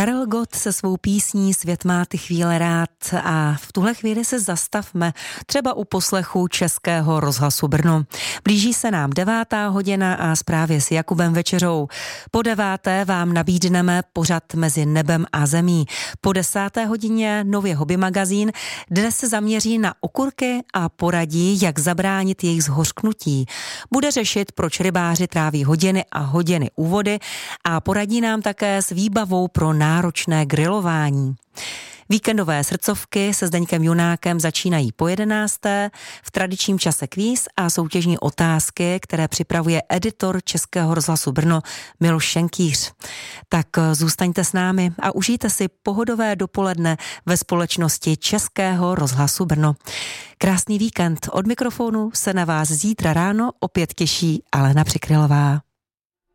Karel Gott se svou písní Svět má ty chvíle rád a v tuhle chvíli se zastavme třeba u poslechu Českého rozhlasu Brno. Blíží se nám 9. hodina a zprávy s Jakubem Večeřou. Po 9. vám nabídneme pořad Mezi nebem a zemí. Po 10. hodině nově hobby magazín. Dnes se zaměří na okurky a poradí, jak zabránit jejich zhořknutí. Bude řešit, proč rybáři tráví hodiny a hodiny u vody a poradí nám také s výbavou pro náročné grilování. Víkendové srdcovky se Zdeňkem Junákem začínají po 11. v tradičním čase kvíz a soutěžní otázky, které připravuje editor Českého rozhlasu Brno Miloš Šenkýř. Tak zůstaňte s námi a užijte si pohodové dopoledne ve společnosti Českého rozhlasu Brno. Krásný víkend. Od mikrofonu se na vás zítra ráno opět těší Alena Přikrylová.